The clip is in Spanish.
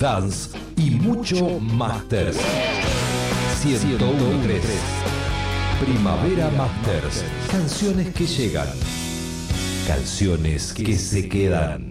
dance y mucho Masters. 101.3 Primavera Masters. Canciones que llegan. Canciones que se quedan.